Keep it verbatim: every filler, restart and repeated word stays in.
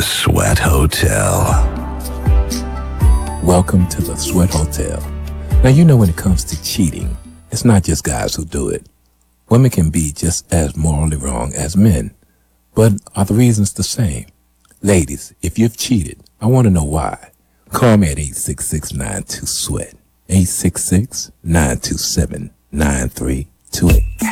The Sweat Hotel. Welcome to the Sweat Hotel. Now, you know when it comes to cheating, it's not just guys who do it. Women can be just as morally wrong as men. But are the reasons the same? Ladies, if you've cheated, I want to know why. Call me at eight six six, nine two, SWEAT. eight six six, nine two seven, nine three two eight.